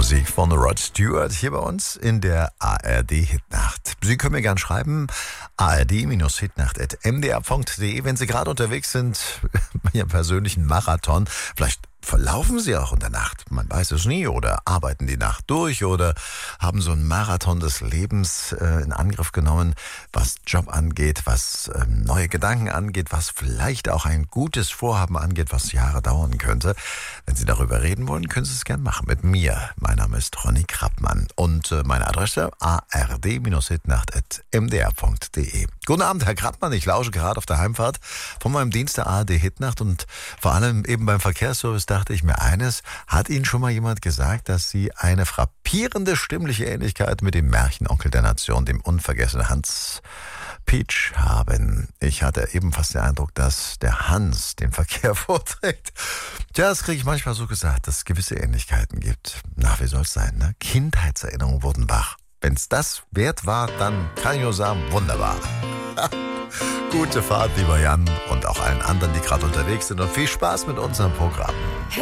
Musik von Rod Stewart hier bei uns in der ARD-Hitnacht. Sie können mir gern schreiben, ard-hitnacht@mdr.de, wenn Sie gerade unterwegs sind bei Ihrem persönlichen Marathon. Vielleicht verlaufen Sie auch in der Nacht, man weiß es nie, oder arbeiten die Nacht durch oder haben so einen Marathon des Lebens in Angriff genommen, was Job angeht, was neue Gedanken angeht, was vielleicht auch ein gutes Vorhaben angeht, was Jahre dauern könnte. Wenn Sie darüber reden wollen, können Sie es gern machen mit mir. Mein Name ist Ronny Krappmann und meine Adresse ard-hitnacht@mdr.de. Guten Abend, Herr Krappmann, ich lausche gerade auf der Heimfahrt von meinem Dienst der ARD Hitnacht und vor allem eben beim Verkehrsservice dachte ich mir eines, hat Ihnen schon mal jemand gesagt, dass Sie eine frappierende stimmliche Ähnlichkeit mit dem Märchenonkel der Nation, dem unvergessenen Hans Pietsch, haben? Ich hatte ebenfalls den Eindruck, dass der Hans den Verkehr vorträgt. Tja, das kriege ich manchmal so gesagt, dass es gewisse Ähnlichkeiten gibt. Na, wie soll es sein, ne? Kindheitserinnerungen wurden wach. Wenn es das wert war, dann kann ich nur sagen, wunderbar. Gute Fahrt, lieber Jan, und auch allen anderen, die gerade unterwegs sind, und viel Spaß mit unserem Programm.